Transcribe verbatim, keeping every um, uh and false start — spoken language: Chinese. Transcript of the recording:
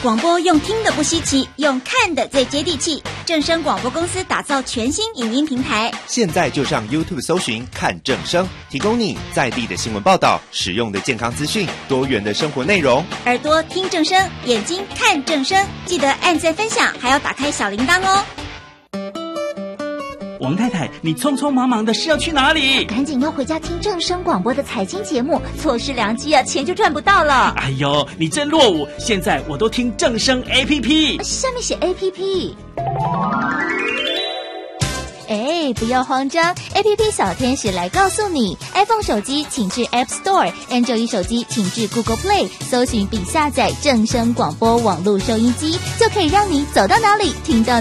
广播用听的不稀奇，用看的最接地气。正声广播公司打造全新影音平台， 现在就上 YouTube 搜寻看正声，提供你在地的新闻报道、实用的健康资讯、多元的生活内容。 耳朵听正声，眼睛看正声，记得按赞分享，还要打开小铃铛哦。 王太太，你匆匆忙忙的是要去哪里？ 赶紧要回家听正声广播的财经节目，错失良机啊，钱就赚不到了。 哎呦，你真落伍！现在我都听正声 A P P， 下面写 A P P。哎，不要慌张 ，A P P 小天使来告诉你 ，iPhone 手机请至 App Store，Android 手机请至 Google Play， 搜寻并下载正声广播网络收音机，就可以让你走到哪里听到